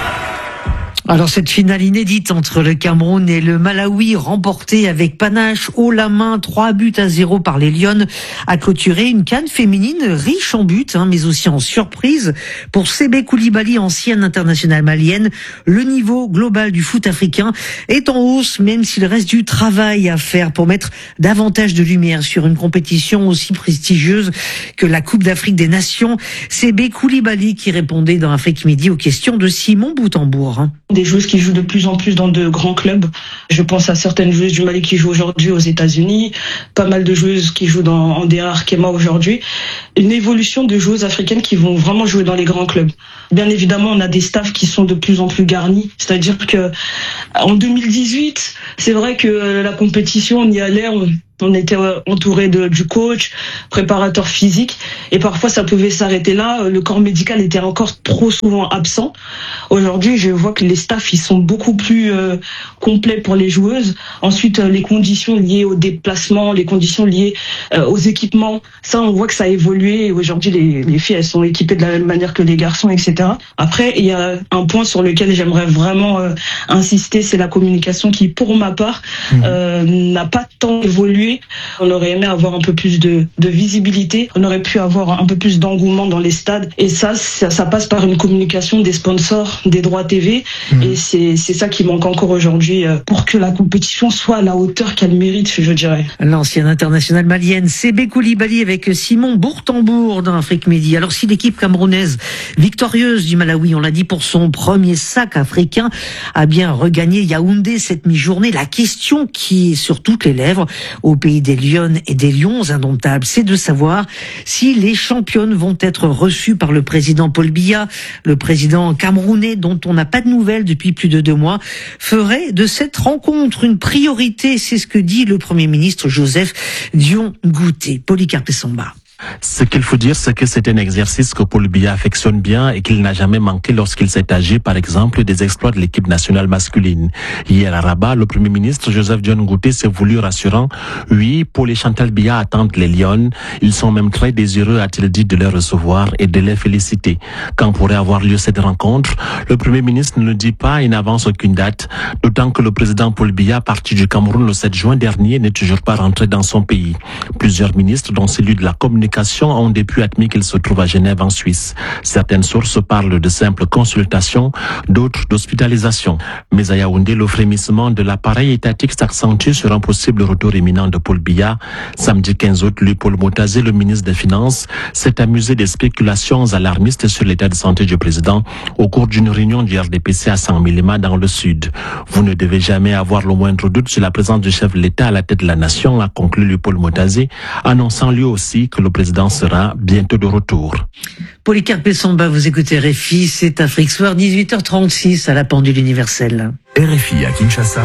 Alors cette finale inédite entre le Cameroun et le Malawi, remportée avec panache haut la main, trois buts à zéro par les Lions, a clôturé une CAN féminine riche en buts, hein, mais aussi en surprise. Pour Sébé Koulibaly, ancienne internationale malienne, le niveau global du foot africain est en hausse, même s'il reste du travail à faire pour mettre davantage de lumière sur une compétition aussi prestigieuse que la Coupe d'Afrique des Nations. Sébé Koulibaly qui répondait dans Afrique Midi aux questions de Simon Boutambour. Des joueuses qui jouent de plus en plus dans de grands clubs. Je pense à certaines joueuses du Mali qui jouent aujourd'hui aux États-Unis, pas mal de joueuses qui jouent dans Andéa Arkema aujourd'hui. Une évolution de joueuses africaines qui vont vraiment jouer dans les grands clubs. Bien évidemment, on a des staffs qui sont de plus en plus garnis. C'est-à-dire que en deux mille dix-huit, c'est vrai que la compétition, on y allait, on On était entouré de, du coach, préparateur physique, et parfois ça pouvait s'arrêter là. Le corps médical était encore trop souvent absent. Aujourd'hui, je vois que les staffs ils sont beaucoup plus euh, complets pour les joueuses. Ensuite, euh, les conditions liées au déplacement, les conditions liées euh, aux équipements, ça on voit que ça a évolué. Et aujourd'hui, les, les filles elles sont équipées de la même manière que les garçons, et cetera. Après, il y a un point sur lequel j'aimerais vraiment euh, insister, c'est la communication qui, pour ma part, euh, n'a pas tant évolué. On aurait aimé avoir un peu plus de, de visibilité, on aurait pu avoir un peu plus d'engouement dans les stades, et ça, ça, ça passe par une communication des sponsors, des droits T V, mmh. et c'est, c'est ça qui manque encore aujourd'hui pour que la compétition soit à la hauteur qu'elle mérite, je dirais. L'ancienne internationale malienne Sébé Koulibaly avec Simon Bourtambour dans Afrique Midi. Alors si l'équipe camerounaise victorieuse du Malawi, on l'a dit pour son premier sac africain, a bien regagné Yaoundé cette mi-journée, la question qui est sur toutes les lèvres au pays des Lions et des Lions indomptables, c'est de savoir si les championnes vont être reçues par le président Paul Biya. Le président camerounais, dont on n'a pas de nouvelles depuis plus de deux mois, ferait de cette rencontre une priorité. C'est ce que dit le Premier ministre Joseph Dion Ngouté. Polycarpe Samba. Ce qu'il faut dire, c'est que c'est un exercice que Paul Biya affectionne bien et qu'il n'a jamais manqué lorsqu'il s'est agi, par exemple, des exploits de l'équipe nationale masculine. Hier à Rabat, le Premier ministre Joseph Dion Ngouté s'est voulu rassurant. Oui, Paul et Chantal Biya attendent les Lions. Ils sont même très désireux, a-t-il dit, de les recevoir et de les féliciter. Quand pourrait avoir lieu cette rencontre, le Premier ministre ne le dit pas et n'avance aucune date, d'autant que le président Paul Biya, parti du Cameroun le sept juin dernier, n'est toujours pas rentré dans son pays. Plusieurs ministres, dont celui de la communication, ont depuis admis qu'il se trouve à Genève en Suisse. Certaines sources parlent de simples consultations, d'autres d'hospitalisation. Mais à Yaoundé, le frémissement de l'appareil étatique s'accentue sur un possible retour imminent de Paul Biya. Samedi quinze août, lui, Paul Motazé, le ministre des Finances, s'est amusé des spéculations alarmistes sur l'état de santé du président au cours d'une réunion du R D P C à Saint-Milima dans le sud. Vous ne devez jamais avoir le moindre doute sur la présence du chef de l'État à la tête de la nation, a conclu lui Paul Motazé, annonçant lui aussi que le président sera bientôt de retour. Polycarpe Samba, vous écoutez R F I, c'est Afrique Soir, dix-huit heures trente-six à la pendule universelle. R F I à Kinshasa,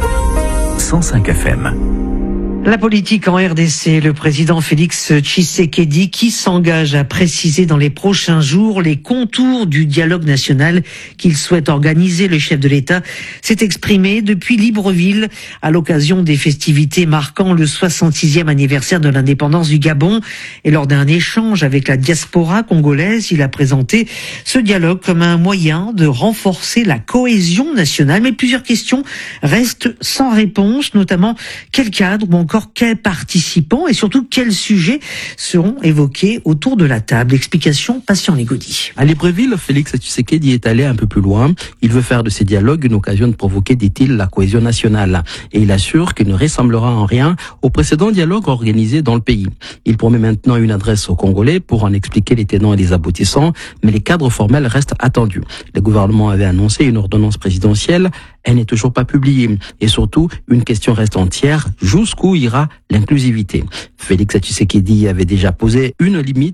cent cinq F M. La politique en R D C, le président Félix Tshisekedi qui s'engage à préciser dans les prochains jours les contours du dialogue national qu'il souhaite organiser. Le chef de l'État s'est exprimé depuis Libreville à l'occasion des festivités marquant le soixante-sixième anniversaire de l'indépendance du Gabon. Et lors d'un échange avec la diaspora congolaise, il a présenté ce dialogue comme un moyen de renforcer la cohésion nationale. Mais plusieurs questions restent sans réponse, notamment quel cadre ou encore quels participants et surtout quels sujets seront évoqués autour de la table. Explication, Patient Négodi. À Libreville, Félix Tshisekedi est allé un peu plus loin. Il veut faire de ces dialogues une occasion de provoquer, dit-il, la cohésion nationale. Et il assure qu'il ne ressemblera en rien aux précédents dialogues organisés dans le pays. Il promet maintenant une adresse aux Congolais pour en expliquer les tenants et les aboutissants, mais les cadres formels restent attendus. Le gouvernement avait annoncé une ordonnance présidentielle. Elle n'est toujours pas publiée. Et surtout, une question reste entière. Jusqu'où ira l'inclusivité? Félix Tshisekedi avait déjà posé une limite,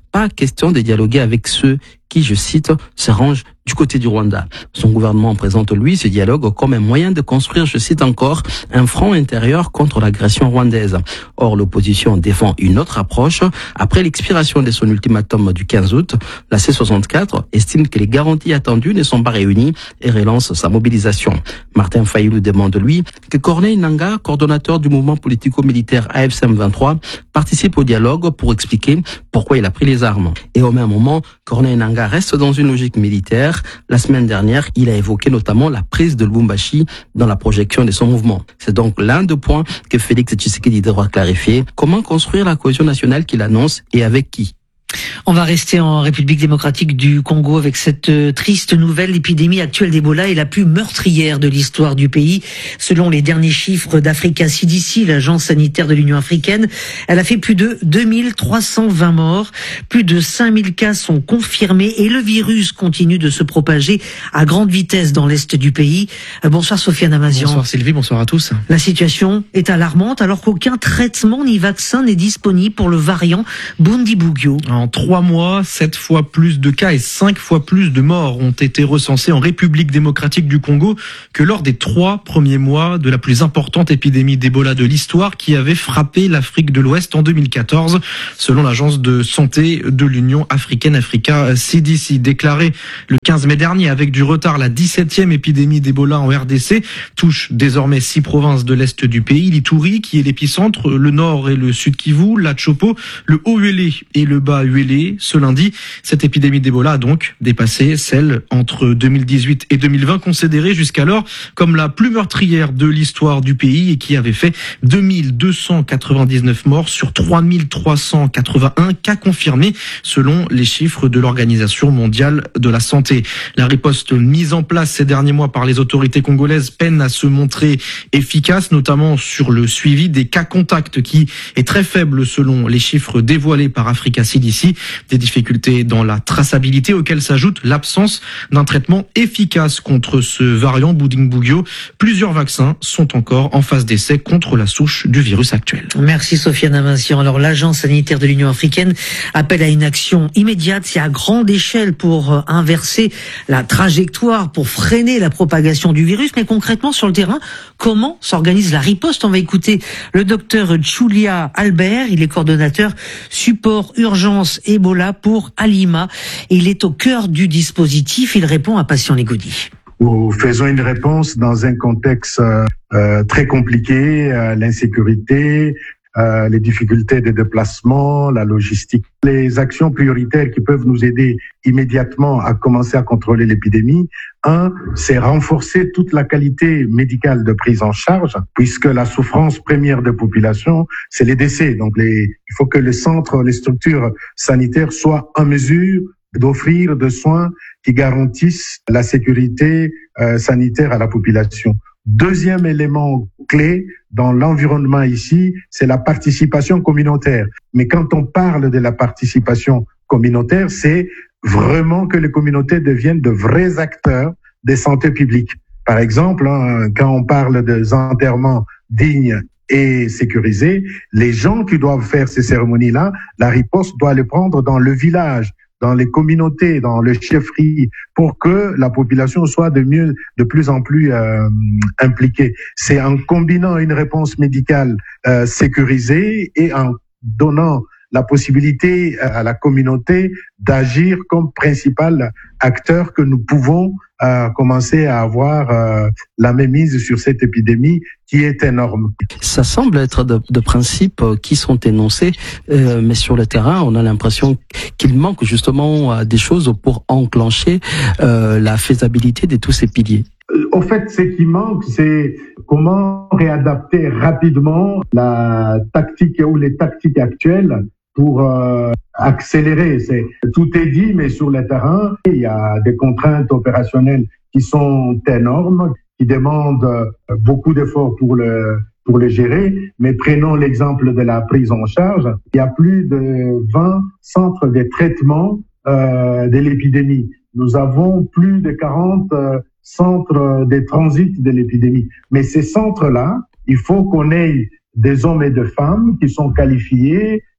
pas question de dialoguer avec ceux qui, je cite, se rangent du côté du Rwanda. Son gouvernement présente, lui, ce dialogue comme un moyen de construire, je cite encore, un front intérieur contre l'agression rwandaise. Or, l'opposition défend une autre approche. Après l'expiration de son ultimatum du quinze août, la C soixante-quatre estime que les garanties attendues ne sont pas réunies et relance sa mobilisation. Martin Fayulu demande, lui, que Corneille Nangaa, coordonnateur du mouvement politico-militaire A F C M vingt-trois, participe au dialogue pour expliquer pourquoi il a pris les armes. Et au même moment, Corneille Nangaa reste dans une logique militaire. La semaine dernière, il a évoqué notamment la prise de Lubumbashi dans la projection de son mouvement. C'est donc l'un des points que Félix Tshisekedi devra clarifier. Comment construire la cohésion nationale qu'il annonce et avec qui? On va rester en République démocratique du Congo avec cette triste nouvelle. L'épidémie actuelle d'Ebola est la plus meurtrière de l'histoire du pays. Selon les derniers chiffres d'Africa C D C, l'agence sanitaire de l'Union africaine, elle a fait plus de deux mille trois cent vingt morts. Plus de cinq mille cas sont confirmés et le virus continue de se propager à grande vitesse dans l'est du pays. Bonsoir Sofiane Amazian. Bonsoir Sylvie, bonsoir à tous. La situation est alarmante alors qu'aucun traitement ni vaccin n'est disponible pour le variant Bundibugyo. En trois mois, sept fois plus de cas et cinq fois plus de morts ont été recensés en République démocratique du Congo que lors des trois premiers mois de la plus importante épidémie d'Ebola de l'histoire qui avait frappé l'Afrique de l'Ouest en deux mille quatorze, selon l'agence de santé de l'Union africaine Africa C D C. Déclaré le quinze mai dernier avec du retard, la dix-septième épidémie d'Ebola en R D C touche désormais six provinces de l'Est du pays. L'Ituri, qui est l'épicentre, le Nord et le Sud Kivu, la Chopo, le Haut-Uélé et le Bas-Uélé. Ce lundi, cette épidémie d'Ebola a donc dépassé celle entre deux mille dix-huit et deux mille vingt, considérée jusqu'alors comme la plus meurtrière de l'histoire du pays et qui avait fait deux mille deux cent quatre-vingt-dix-neuf morts sur trois mille trois cent quatre-vingt-un cas confirmés selon les chiffres de l'Organisation mondiale de la santé. La riposte mise en place ces derniers mois par les autorités congolaises peine à se montrer efficace, notamment sur le suivi des cas contacts qui est très faible selon les chiffres dévoilés par Africa C D C. Des difficultés dans la traçabilité auxquelles s'ajoute l'absence d'un traitement efficace contre ce variant Bundibugyo. Plusieurs vaccins sont encore en phase d'essai contre la souche du virus actuel. Merci Sofiane Amazian. Alors l'agence sanitaire de l'Union africaine appelle à une action immédiate et à grande échelle pour inverser la trajectoire, pour freiner la propagation du virus. Mais concrètement sur le terrain, comment s'organise la riposte? On va écouter le docteur Julia Albert. Il est coordonnateur support urgence Ebola pour Alima. Il est au cœur du dispositif. Il répond à Patient Légoudi. Nous faisons une réponse dans un contexte euh, très compliqué, euh, l'insécurité, euh, les difficultés de déplacement, la logistique. Les actions prioritaires qui peuvent nous aider immédiatement à commencer à contrôler l'épidémie, un, c'est renforcer toute la qualité médicale de prise en charge, puisque la souffrance première des populations, c'est les décès. Donc les, il faut que les centres, les structures sanitaires soient en mesure d'offrir des soins qui garantissent la sécurité euh, sanitaire à la population. Deuxième élément clé dans l'environnement ici, c'est la participation communautaire. Mais quand on parle de la participation communautaire, c'est vraiment que les communautés deviennent de vrais acteurs des santé publique. Par exemple, hein, quand on parle des enterrements dignes et sécurisés, les gens qui doivent faire ces cérémonies-là, la riposte doit les prendre dans le village, dans les communautés, dans le chefferie, pour que la population soit de mieux, de plus en plus euh, impliquée. C'est en combinant une réponse médicale euh, sécurisée et en donnant la possibilité à la communauté d'agir comme principal acteur que nous pouvons euh, commencer à avoir euh, la mainmise sur cette épidémie qui est énorme. Ça semble être de, de principes qui sont énoncés, euh, mais sur le terrain, on a l'impression qu'il manque justement des choses pour enclencher euh, la faisabilité de tous ces piliers. Au fait, ce qui manque, c'est comment réadapter rapidement la tactique ou les tactiques actuelles pour euh, accélérer. C'est, tout est dit, mais sur le terrain, il y a des contraintes opérationnelles qui sont énormes, qui demandent beaucoup d'efforts pour le pour les gérer. Mais prenons l'exemple de la prise en charge. Il y a plus de vingt centres de traitement euh, de l'épidémie. Nous avons plus de quarante euh, centres de transit de l'épidémie. Mais ces centres-là, il faut qu'on ait des hommes et des femmes qui sont qualifiés,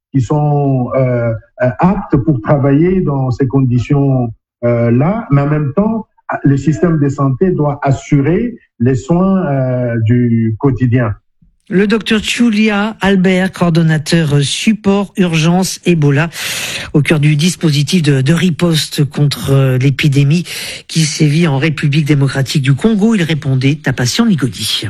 qui sont euh, aptes pour travailler dans ces conditions euh, là, mais en même temps, le système de santé doit assurer les soins euh, du quotidien. Le docteur Julia Albert, coordonnateur support urgence Ebola, au cœur du dispositif de, de riposte contre l'épidémie qui sévit en République démocratique du Congo. Il répondait à Patient Ligodi.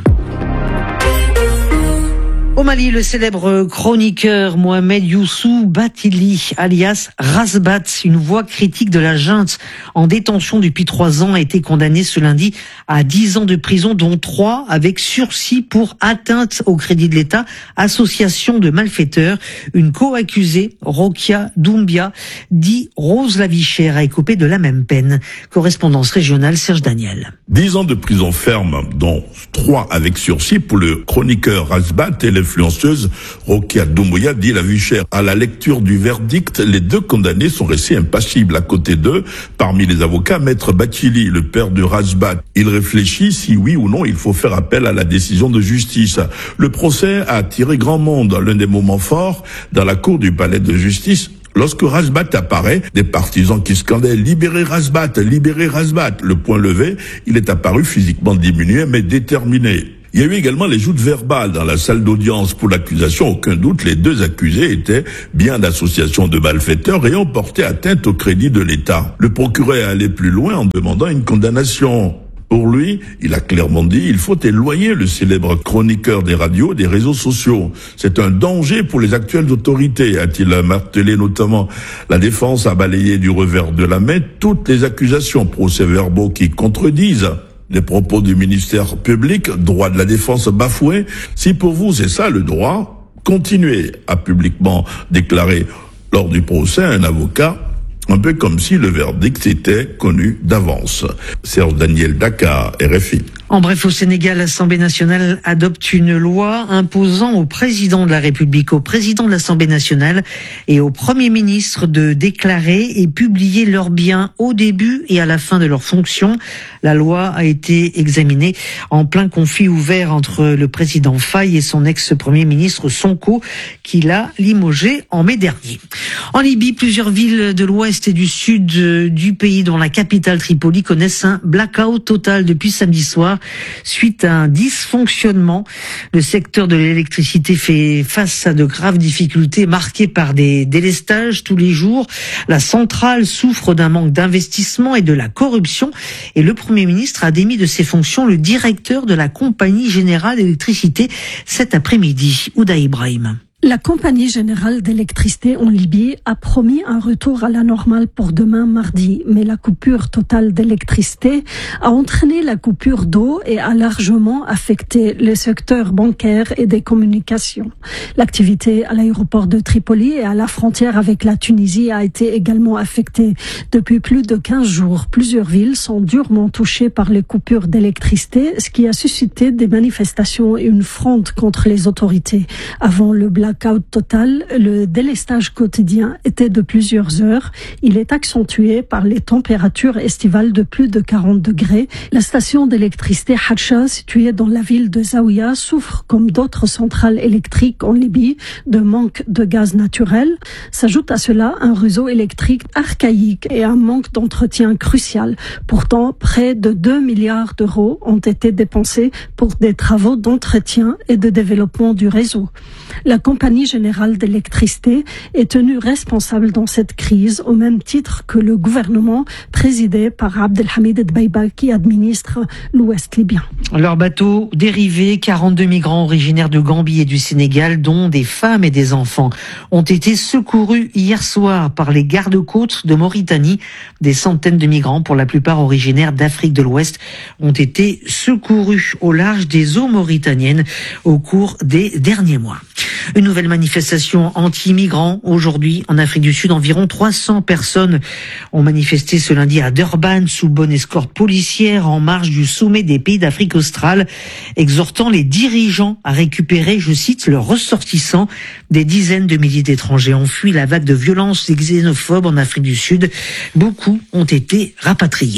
Au Mali, le célèbre chroniqueur Mohamed Youssou Batili, alias Razbat, une voix critique de la junte en détention depuis trois ans, a été condamné ce lundi à dix ans de prison, dont trois avec sursis pour atteinte au crédit de l'État, association de malfaiteurs. Une co-accusée, Rokia Doumbia, dit Rose Lavichère, a écopé de la même peine. Correspondance régionale, Serge Daniel. Dix ans de prison ferme, dont trois avec sursis pour le chroniqueur Razbat et l'influenceuse Rokia Doumbouya, dit Lavichère. À la lecture du verdict, les deux condamnés sont restés impassibles. À côté d'eux, parmi les avocats, Maître Batili, le père de Razbat. Il réfléchit si oui ou non il faut faire appel à la décision de justice. Le procès a attiré grand monde. L'un des moments forts dans la cour du palais de justice, lorsque Razbat apparaît, des partisans qui scandaient « Libérez Razbat, libérez Razbat ». Le poing levé, il est apparu physiquement diminué mais déterminé. Il y a eu également les joutes verbales dans la salle d'audience pour l'accusation. Aucun doute, les deux accusés étaient bien d'associations de malfaiteurs et ont porté atteinte au crédit de l'État. Le procureur est allé plus loin en demandant une condamnation. Pour lui, il a clairement dit, il faut éloigner le célèbre chroniqueur des radios des réseaux sociaux. C'est un danger pour les actuelles autorités, a-t-il martelé notamment. La défense a balayé du revers de la main toutes les accusations, procès-verbaux qui contredisent les propos du ministère public, droit de la défense bafoué. Si pour vous c'est ça le droit, continuez, a publiquement déclaré lors du procès un avocat, un peu comme si le verdict était connu d'avance. Serge Daniel, Dakar, R F I. En bref, au Sénégal, l'Assemblée nationale adopte une loi imposant au président de la République, au président de l'Assemblée nationale et au Premier ministre de déclarer et publier leurs biens au début et à la fin de leurs fonctions. La loi a été examinée en plein conflit ouvert entre le président Faye et son ex-premier ministre Sonko, qui l'a limogé en mai dernier. En Libye, plusieurs villes de l'ouest et du sud du pays, dont la capitale Tripoli, connaissent un blackout total depuis samedi soir. Suite à un dysfonctionnement, le secteur de l'électricité fait face à de graves difficultés marquées par des délestages tous les jours. La centrale souffre d'un manque d'investissement et de la corruption et le Premier ministre a démis de ses fonctions le directeur de la Compagnie Générale d'Électricité cet après-midi. Ouda Ibrahim. La Compagnie Générale d'Électricité en Libye a promis un retour à la normale pour demain mardi, mais la coupure totale d'électricité a entraîné la coupure d'eau et a largement affecté les secteurs bancaires et des communications. L'activité à l'aéroport de Tripoli et à la frontière avec la Tunisie a été également affectée. Depuis plus de quinze jours, plusieurs villes sont durement touchées par les coupures d'électricité, ce qui a suscité des manifestations et une fronde contre les autorités. Avant le blackout total, le délestage quotidien était de plusieurs heures. Il est accentué par les températures estivales de plus de quarante degrés. La station d'électricité Hatcha, située dans la ville de Zaouia, souffre comme d'autres centrales électriques en Libye de manque de gaz naturel. S'ajoute à cela un réseau électrique archaïque et un manque d'entretien crucial. Pourtant, près de deux milliards d'euros ont été dépensés pour des travaux d'entretien et de développement du réseau. La Compagnie Générale d'Électricité est tenue responsable dans cette crise au même titre que le gouvernement présidé par Abdelhamid Dbeiba qui administre l'Ouest libyen. Leur bateau dérivé, quarante-deux migrants originaires de Gambie et du Sénégal, dont des femmes et des enfants, ont été secourus hier soir par les gardes-côtes de Mauritanie. Des centaines de migrants, pour la plupart originaires d'Afrique de l'Ouest, ont été secourus au large des eaux mauritaniennes au cours des derniers mois. Une nouvelle manifestation anti-migrants aujourd'hui en Afrique du Sud. Environ trois cents personnes ont manifesté ce lundi à Durban sous bonne escorte policière en marge du sommet des pays d'Afrique australe, exhortant les dirigeants à récupérer, je cite, leurs ressortissants. Des dizaines de milliers d'étrangers ont fui la vague de violence xénophobe en Afrique du Sud. Beaucoup ont été rapatriés.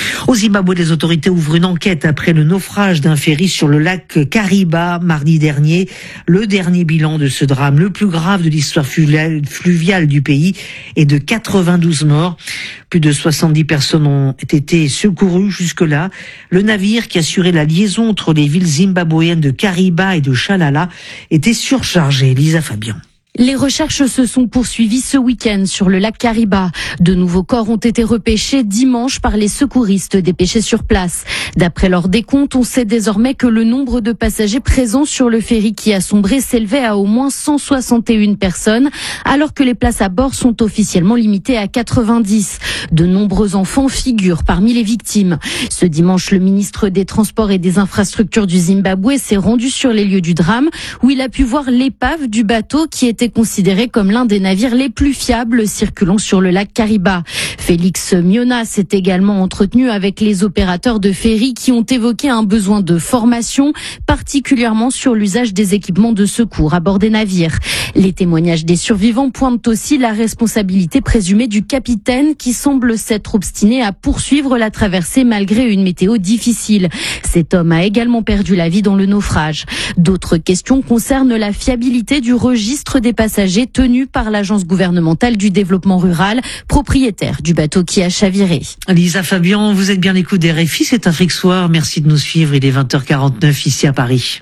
Au Zimbabwe, les autorités ouvrent une enquête après le naufrage d'un ferry sur le lac Kariba mardi dernier. Le dernier bilan de ce drame, le plus grave de l'histoire fluviale du pays, est de quatre-vingt-douze morts. Plus de soixante-dix personnes ont été secourues jusque-là. Le navire qui assurait la liaison entre les villes zimbabwéennes de Kariba et de Chalala était surchargé. Lisa Fabian. Les recherches se sont poursuivies ce week-end sur le lac Kariba. De nouveaux corps ont été repêchés dimanche par les secouristes dépêchés sur place. D'après leur décompte, on sait désormais que le nombre de passagers présents sur le ferry qui a sombré s'élevait à au moins cent soixante et une personnes, alors que les places à bord sont officiellement limitées à quatre-vingt-dix. De nombreux enfants figurent parmi les victimes. Ce dimanche, le ministre des Transports et des Infrastructures du Zimbabwe s'est rendu sur les lieux du drame, où il a pu voir l'épave du bateau qui était considéré comme l'un des navires les plus fiables circulant sur le lac Kariba. Félix Miona s'est également entretenu avec les opérateurs de ferry qui ont évoqué un besoin de formation, particulièrement sur l'usage des équipements de secours à bord des navires. Les témoignages des survivants pointent aussi la responsabilité présumée du capitaine qui semble s'être obstiné à poursuivre la traversée malgré une météo difficile. Cet homme a également perdu la vie dans le naufrage. D'autres questions concernent la fiabilité du registre des passagers tenu par l'agence gouvernementale du développement rural, propriétaire du bateau qui a chaviré. Lisa Fabian, vous êtes bien l'écoute des R F I, c'est Afrique Soir. Merci de nous suivre. Il est vingt heures quarante-neuf ici à Paris.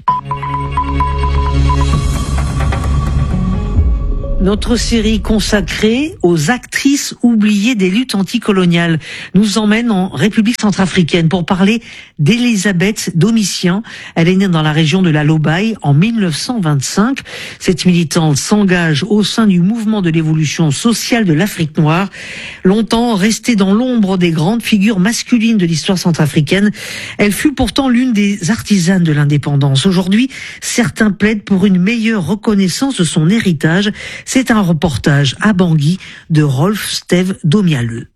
Notre série consacrée aux actrices oubliées des luttes anticoloniales nous emmène en République centrafricaine pour parler d'Elisabeth Domitien. Elle est née dans la région de la Lobaye en mille neuf cent vingt-cinq. Cette militante s'engage au sein du mouvement de l'évolution sociale de l'Afrique noire. Longtemps restée dans l'ombre des grandes figures masculines de l'histoire centrafricaine, elle fut pourtant l'une des artisanes de l'indépendance. Aujourd'hui, certains plaident pour une meilleure reconnaissance de son héritage. C'est un reportage à Bangui de Rolf Steve Domialeux.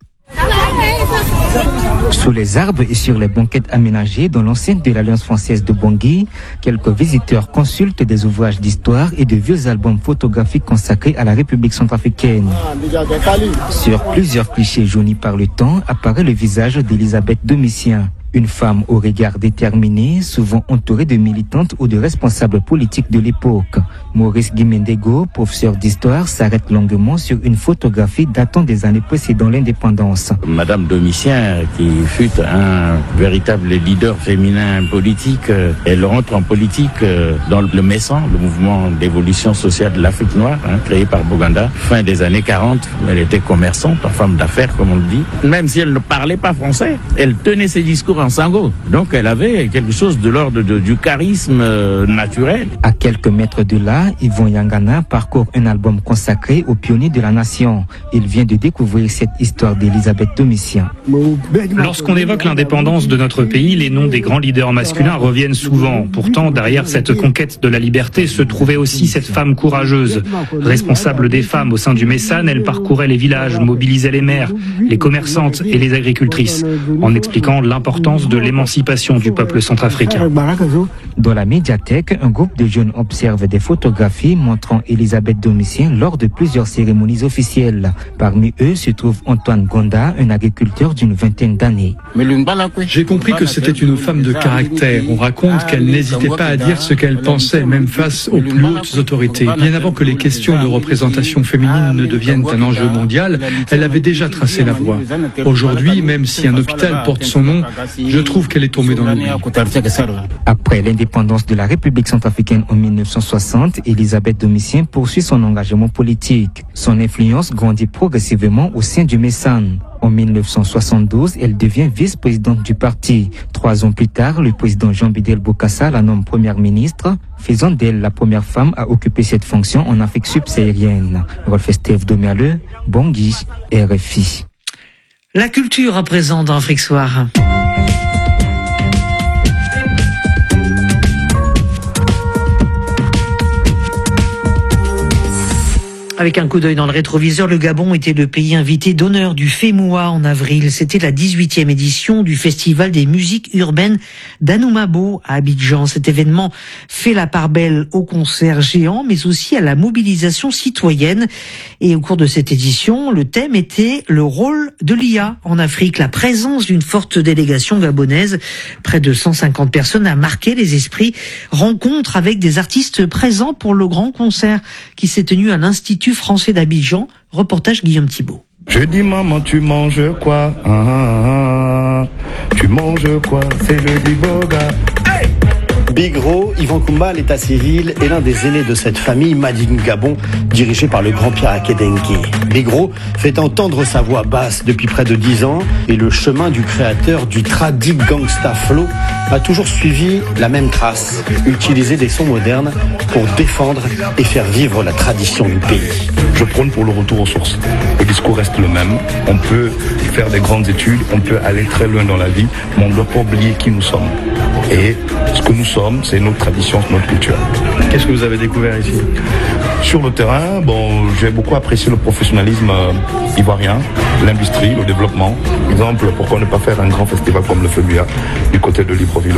Sous les arbres et sur les banquettes aménagées dans l'enceinte de l'Alliance française de Bangui, quelques visiteurs consultent des ouvrages d'histoire et de vieux albums photographiques consacrés à la République centrafricaine. Sur plusieurs clichés jaunis par le temps apparaît le visage d'Elisabeth Domitien. Une femme au regard déterminé, souvent entourée de militantes ou de responsables politiques de l'époque. Maurice Guimendego, professeur d'histoire, s'arrête longuement sur une photographie datant des années précédant l'indépendance. Madame Domitien, qui fut un véritable leader féminin politique, elle rentre en politique dans le MESSAN, le mouvement d'évolution sociale de l'Afrique noire, hein, créé par Boganda, fin des années quarante. Elle était commerçante, femme d'affaires, comme on le dit. Même si elle ne parlait pas français, elle tenait ses discours en sango. Donc elle avait quelque chose de l'ordre de, du charisme euh, naturel. À quelques mètres de là, Yvon Yangana parcourt un album consacré aux pionniers de la nation. Il vient de découvrir cette histoire d'Elisabeth Domitien. Lorsqu'on évoque l'indépendance de notre pays, les noms des grands leaders masculins reviennent souvent. Pourtant, derrière cette conquête de la liberté se trouvait aussi cette femme courageuse. Responsable des femmes au sein du MESSAN, elle parcourait les villages, mobilisait les mères, les commerçantes et les agricultrices, en expliquant l'importance de l'émancipation du peuple centrafricain. Dans la médiathèque, un groupe de jeunes observe des photographies montrant Elisabeth Domitien lors de plusieurs cérémonies officielles. Parmi eux se trouve Antoine Gonda, un agriculteur d'une vingtaine d'années. J'ai compris que c'était une femme de caractère. On raconte qu'elle n'hésitait pas à dire ce qu'elle pensait, même face aux plus hautes autorités. Bien avant que les questions de représentation féminine ne deviennent un enjeu mondial, elle avait déjà tracé la voie. Aujourd'hui, même si un hôpital porte son nom, je trouve qu'elle est tombée dans l'oubli. Après l'indépendance de la République centrafricaine en mille neuf cent soixante, Elisabeth Domitien poursuit son engagement politique. Son influence grandit progressivement au sein du MESSAN. En mille neuf cent soixante-douze, elle devient vice-présidente du parti. Trois ans plus tard, le président Jean-Bidel Bokassa la nomme première ministre, faisant d'elle la première femme à occuper cette fonction en Afrique subsaharienne. Rolf Steve Domialeux, Bangui, R F I. La culture à présent dans Afrique Soir. Avec un coup d'œil dans le rétroviseur, le Gabon était le pays invité d'honneur du FEMUA en avril. C'était la dix-huitième édition du Festival des musiques urbaines d'Anoumabo à Abidjan. Cet événement fait la part belle aux concerts géants, mais aussi à la mobilisation citoyenne. Et au cours de cette édition, le thème était le rôle de l'I A en Afrique. La présence d'une forte délégation gabonaise, près de cent cinquante personnes, a marqué les esprits. Rencontre avec des artistes présents pour le grand concert qui s'est tenu à l'Institut français d'Abidjan. Reportage Guillaume Thibault. Je dis maman, tu manges quoi? ah, ah, ah. Tu manges quoi? C'est le Diboga. Hey! Big Ro, Yvan Koumba, l'état civil, est l'un des aînés de cette famille Mading Gabon, dirigée par le grand Pierre Akedengue. Big Ro fait entendre sa voix basse depuis près de dix ans et le chemin du créateur du Tradi Gangsta Flow a toujours suivi la même trace, utiliser des sons modernes pour défendre et faire vivre la tradition du pays. Je prône pour le retour aux sources. Le discours reste le même. On peut faire des grandes études, on peut aller très loin dans la vie, mais on ne doit pas oublier qui nous sommes. Et ce que nous sommes, c'est notre tradition, notre culture. Qu'est-ce que vous avez découvert ici? Sur le terrain, bon, j'ai beaucoup apprécié le professionnalisme euh, ivoirien, l'industrie, le développement. Par exemple, pourquoi ne pas faire un grand festival comme le FEMUA du côté de Libreville?